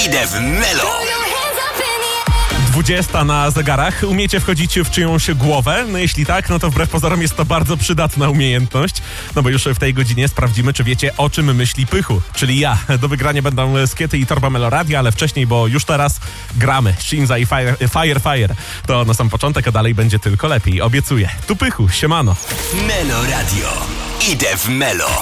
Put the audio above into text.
Idę w Melo. 20 na zegarach. Umiecie wchodzić w czyjąś głowę? No jeśli tak, no to wbrew pozorom jest to bardzo przydatna umiejętność. No bo już w tej godzinie sprawdzimy, czy wiecie, o czym myśli Pychu. Czyli ja. Do wygrania będą Skiety i Torba Melo Radio, ale wcześniej, bo już teraz gramy. Shinza i Fire. To na sam początek, a dalej będzie tylko lepiej. Obiecuję. Tu Pychu, siemano. Melo Radio. Idę w Melo.